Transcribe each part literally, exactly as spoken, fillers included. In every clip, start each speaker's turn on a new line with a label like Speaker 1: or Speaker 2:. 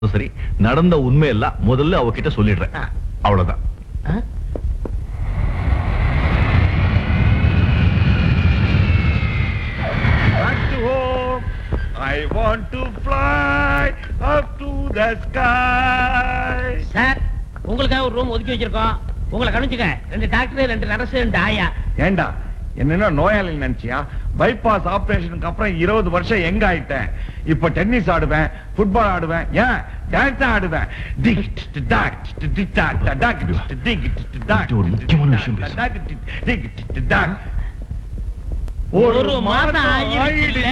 Speaker 1: சரி, நடந்த உண்மை எல்லாம் முதல்ல அவகிட்ட சொல்லிடுறேன். அவ்வளவுதான்.
Speaker 2: I want to fly up to the sky.
Speaker 3: Sir, உங்களுக்காக ஒரு ரூம் ஒதுக்கி வச்சிருக்கோம். உங்களை கவனிச்சுக்க. ரெண்டு டாக்டர், ரெண்டு நர்ஸ், ரெண்டு ஆயா.
Speaker 2: ஏண்டா என்னன்னா நோயாளி நினைச்சியா? பைபாஸ் ஆபரேஷனுக்கு அப்புறம் இருபது வருஷம் எங்க ஆயிட்டேன். இப்ப டென்னிஸ் ஆடுவேன், ஃபுட்பால் ஆடுவேன், ஏன் டான்ஸ் ஆடுவேன்.
Speaker 1: ஒரு முக்கியமான விஷயம் பேசு.
Speaker 3: ஒரு மாதம் ஆயிடுச்சுல்ல.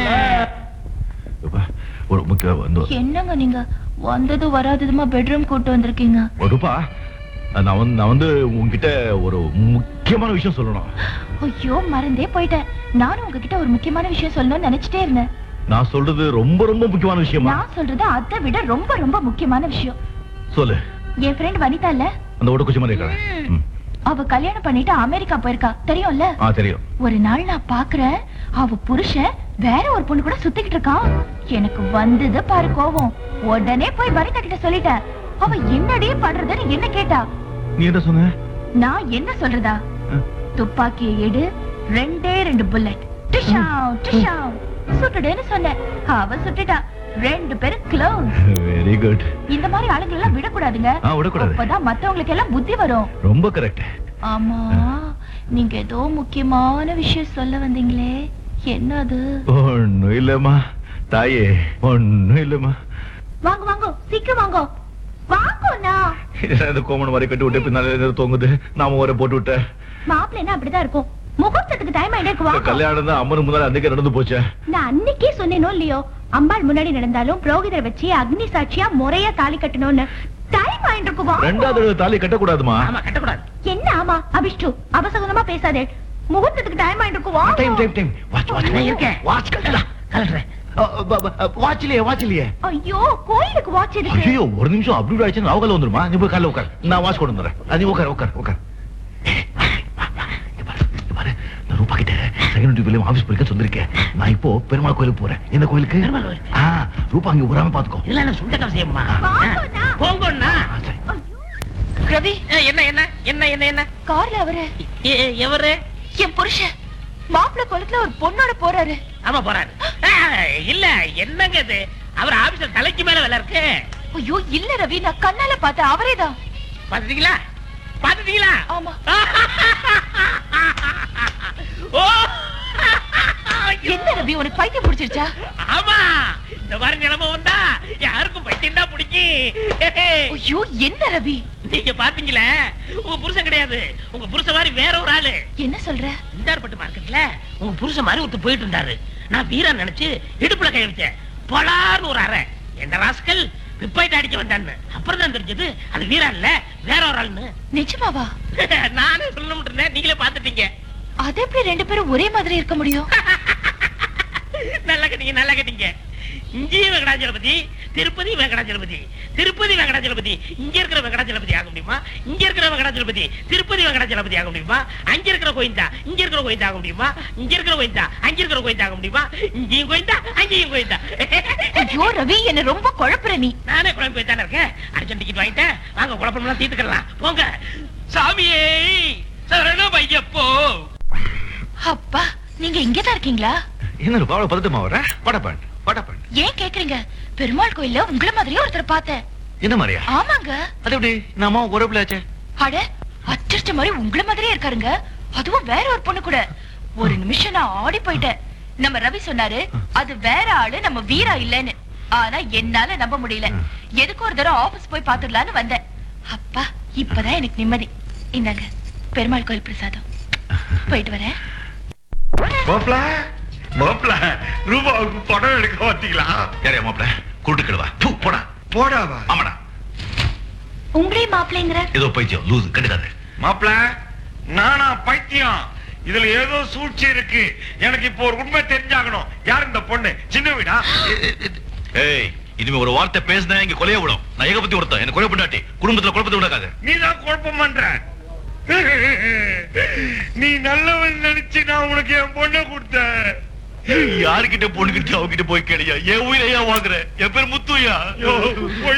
Speaker 1: ஒரு முக்கிய வந்து
Speaker 4: என்னங்க நீங்க வந்தது வராததுமா பெட்ரூம் கூட்டு வந்திருக்கீங்க?
Speaker 1: ஒருப்பா, நான் வந்து நான் வந்து உங்ககிட்ட ஒரு முக்கியமான விஷயம் சொல்லணும்.
Speaker 4: ஐயோ, மறந்தே போயிட்டேன். நானும் உங்ககிட்ட ஒரு முக்கியமான விஷயம் சொல்லணும்னு நினைச்சிட்டே இருந்தேன்.
Speaker 1: நான் சொல்றது ரொம்ப ரொம்ப முக்கியமான விஷயமா?
Speaker 4: நான் சொல்றது அதை விட ரொம்ப ரொம்ப முக்கியமான விஷயம்.
Speaker 1: சொல்லு.
Speaker 4: என் ஃப்ரெண்ட் வனிதா இல்ல,
Speaker 1: அந்த ஓட்ட குச்சி மாதிரி இருக்கா?
Speaker 4: அவ கல்யாணம் பண்ணிட்டு அமெரிக்கா போயிருக்கா, தெரியும்ல?
Speaker 1: ஆ, தெரியும்.
Speaker 4: ஒரு நாள் நான் பாக்குறேன், அவ புருஷன் வேற ஒரு பொண்ணு கூட சுத்திக்கிட்டு இருக்கான். எனக்கு வந்தது பாரு கோவம். உடனே போய் வனிதா கிட்ட சொல்லிட்டேன். அவ என்னடி பண்றதுன்னு என்ன கேட்டா.
Speaker 1: நீ என்ன சொன்ன?
Speaker 4: நான் என்ன சொல்றதா? துப்பாக்கியை எடு, ரெண்டே ரெண்டு புல்லட், டிஷாவ் டிஷாவ் சுட்டுடுன்னு சொன்னேன். அவ சுட்டுட்டா. ரெண்டு பேரும் க்ளோஸ்.
Speaker 1: Very good.
Speaker 4: இந்த மாதிரி ஆளுங்க எல்லாம் விடக்கூடாதுங்க.
Speaker 1: ஆ, விடக்கூடாது.
Speaker 4: அப்பதான் மத்தவங்களுக்கு எல்லாம் புத்தி வரும்.
Speaker 1: ரொம்ப கரெக்ட்.
Speaker 4: ஆமா, நீங்க ஏதோ முக்கியமான விஷயம் சொல்ல வந்தீங்களே, என்னது?
Speaker 1: ஒண்ணும் இல்லம்மா தாயே, ஒண்ணும் இல்லம்மா.
Speaker 4: வாங்க வாங்க, சீக்கிரம் வாங்க வாங்கண்ணா.
Speaker 1: இந்த கோமன் மாதிரி கட்டி விட்டு பின்னால தொங்குது. நாம ஒரு போட்டு விட்ட
Speaker 4: மாப்பிள்ளைன்னா அப்படிதான் இருக்கும். முகூர்த்தத்துக்கு டைம் ஆயிட்டே இருக்கு. வாங்க.
Speaker 1: கல்யாணம் தான் அம்மன் முன்னாடி அன்னைக்கே நடந்து போச்சே.
Speaker 4: நான் அன்னைக்கே சொன்னேனோ இல்லையோ, அம்பாள் முன்னாடி நடந்தாலும் புரோகிதரை வச்சு அக்னி சாட்சியா முறையா தாலி கட்டணும்னு. டைம் ஆயிட்டு இருக்கு. வாங்க.
Speaker 1: ரெண்டாவது தாலி கட்டக்கூடாதுமா?
Speaker 3: ஆமா, கட்டக்கூடாது.
Speaker 4: என்ன ஆமா? அபிஷ்டு, அபசகுனமா பேசாதே. முகூர்த்தத்துக்கு டைம் ஆயிட்டு இருக்கு. வாங்க.
Speaker 1: Time time time. Watch watch
Speaker 3: நான் இருக்கேன்.
Speaker 1: வாட்ச் கட்டடா.
Speaker 3: கலட்டுறேன்.
Speaker 1: வாட்ச்லயே வாட்ச்லயே.
Speaker 4: ஐயோ, கோயிலுக்கு வாட்ச் எதுக்கு?
Speaker 1: ஐயோ, ஒரு நிமிஷம் அப்படி ஆயிடுச்சு. அவகால வந்துருமா? நீ போய் காலைல உட்கார், நான் வாட்ச் கொண்டு வந்துறேன். நீ உட்கார் உட்கார் உட்கார். ரூபா கிட்ட செகண்ட் டியூப்ல ஆபீஸ் போயிருக்க சொல்லிருக்கேன். நான் இப்போ பெருமாள் கோயிலுக்கு போறேன். எந்த கோயிலுக்கு? ஆ, ரூபா அங்க வராம பாத்துக்கோ.
Speaker 3: இல்ல, நான் சுண்ட கவசியம்மா.
Speaker 4: வாங்கண்ணா.
Speaker 3: போங்கண்ணா.
Speaker 4: ரவி,
Speaker 3: என்ன என்ன என்ன என்ன என்ன
Speaker 4: கார்ல அவரு
Speaker 3: எ- எவரு?
Speaker 4: என் புருஷன் மாப்பிள்ளை கோலத்துல ஒரு பொண்ணோட போறாரு.
Speaker 3: ஆமா, போறாரு. ஆ, இல்ல, என்னங்க இது? அவர் ஆபீஸ்ல தலைக்கு மேல வேலை இருக்கு.
Speaker 4: ஐயோ இல்ல ரவி, நான் கண்ணால பார்த்தேன். அவரேதான்.
Speaker 3: பாத்துட்டீங்களா? பாத்துட்டீங்களா?
Speaker 4: ஆமா.
Speaker 3: ஓ!
Speaker 4: என்ன ரவி, உனக்கு பைத்தியம் பிடிச்சிருச்சா?
Speaker 3: ஆமா, இந்த மாதிரி நிலைமை வந்தா யாருக்கும் பைத்தியம் தான் பிடிக்கும்.
Speaker 4: ஐயோ என்ன ரவி?
Speaker 3: நீங்க பாத்தீங்களா? உங்க புருஷன் கிடையாது, உங்க புருஷன் மாதிரி வேற ஒரு ஆளு.
Speaker 4: என்ன சொல்ற?
Speaker 3: இந்தார்பட்டு மார்க்கெட்ல உங்க புருஷன் மாதிரி ஒருத்தர் போயிட்டு இருந்தாரு. நான் வீரா நினைச்சு இடுப்புல கை வச்சேன். பலார்னு ஒரு அறை. என்ன ராஸ்கல் பிப்பாயிட்டு அடிக்க வந்தான்னு. அப்புறம் தான் தெரிஞ்சது அது வீரா இல்ல, வேற ஒரு ஆளுன்னு.
Speaker 4: நிஜமாவா?
Speaker 3: நானே சொல்ல முடியல, நீங்களே பாத்துட்டீங்க.
Speaker 4: அது எப்படி ரெண்டு பேரும் ஒரே மாதிரி இருக்க முடியும்?
Speaker 3: நல்லா கேட்டீங்க, நல்லா கேட்டீங்க. இங்கேயும் வெங்கடாச்சலபதி, திருப்பதி வெங்கடாச்சலபதி, திருப்பதி வெங்கடாச்சலபதி. இங்க இருக்கிற வெங்கடாச்சலபதி ஆக முடியுமா? இங்க இருக்கிற வெங்கடாச்சலபதி திருப்பதி வெங்கடாச்சலபதி ஆக முடியுமா? அங்க இருக்கிற கோயிந்தா இங்க இருக்கிற கோயிந்தா ஆக முடியுமா? இங்க இருக்கிற கோயிந்தா அங்க இருக்கிற கோயிந்தா ஆக முடியுமா? இங்கேயும் கோயிந்தா அங்கேயும் கோயிந்தா.
Speaker 4: ஐயோ ரவி, என்ன ரொம்ப குழப்புற நீ.
Speaker 3: நானே குழம்பு போய் தானே இருக்கேன். அர்ஜென்ட் டிக்கெட் வாங்கிட்டேன். வாங்க, குழப்பம்லாம் தீர்த்துக்கலாம். போங்க. சாமியே சரணம் ஐயப்போ.
Speaker 4: அப்பா, நீங்க இங்கதான் இருக்கீங்களா?
Speaker 1: என்ன ரூபா அவ்வளவு பதட்டமா வர? படப்பேன் படப்பேன்.
Speaker 4: ஏன் கேக்குறீங்க? பெருமாள் கோயில்ல உங்கள மாதிரியே ஒருத்தர் பார்த்தேன்.
Speaker 1: என்ன மாதிரியா?
Speaker 4: ஆமாங்க.
Speaker 1: அது எப்படி? நாம ஒரு பிள்ளையாச்சே.
Speaker 4: அட, அச்சடிச்ச மாதிரி உங்கள மாதிரியே இருக்காருங்க. அதுவும் வேற ஒரு பொண்ணு கூட. ஒரு நிமிஷம் நான் ஆடி போயிட்டேன். நம்ம ரவி சொன்னாரு அது வேற ஆளு, நம்ம வீரா இல்லன்னு. ஆனா என்னால நம்ப முடியல. எதுக்கு ஒரு தடவை ஆபீஸ் போய் பாத்துடலான்னு வந்தேன். அப்பா, இப்பதான் எனக்கு நிம்மதி. இந்தாங்க பெருமாள் கோயில் பிரசாதம். போயிட்டு வரேன்.
Speaker 2: மாப்ள மாப்ள ரூபாவுக்கு படம் எடுக்க வந்தீங்களா?
Speaker 1: யாரையா மாப்பிள? குருட்டு கிடுவா. தூ, போடா
Speaker 2: போடாவா?
Speaker 1: ஆமாடா.
Speaker 4: உங்களே மாப்பிள்ளைங்கிற?
Speaker 1: ஏதோ பைத்தியம் லூஸ் கண்டுக்காது.
Speaker 2: மாப்ள நானா பைத்தியம்? இதுல ஏதோ சூழ்ச்சி இருக்கு. எனக்கு இப்போ ஒரு உண்மை தெரிஞ்சாகணும். யார் இந்த பொண்ணு? சின்ன வீடா?
Speaker 1: ஏய், இனிமே ஒரு வார்த்தை பேசினா இங்க கொலைய விடும். நான் ஏக பத்தி ஒருத்தன் என்ன கொலை பண்ணாட்டி குடும்பத்துல குழப்பத்தை விடாது.
Speaker 2: நீதான் குழப்பம் பண்ற. நீ நல்லவன் நினைச்சு நான் உனக்கு என் பொண்ணை கொடுத்தேன்.
Speaker 1: யாருக்கிட்ட பொண்ணு கிட்ட அவகிட்ட போய் கேளியா? என் உயிரையா வாங்குற? என் பேர் முத்துயா.